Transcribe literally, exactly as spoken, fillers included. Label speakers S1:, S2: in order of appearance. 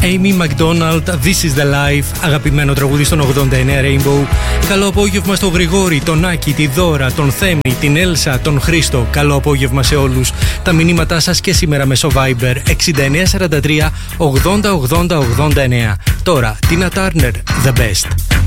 S1: Amy McDonald, This is the Life, αγαπημένο τραγούδι στον ογδόντα εννέα Rainbow. Καλό απόγευμα στον Γρηγόρη, τον Άκη, τη Δώρα, τον Θέμη, την Έλσα, τον Χρήστο. Καλό απόγευμα σε όλους. Τα μηνύματά σας και σήμερα μέσω Viber εξήντα εννέα σαράντα τρία ογδόντα ογδόντα ογδόντα εννέα. Τώρα, Tina Turner, The Best.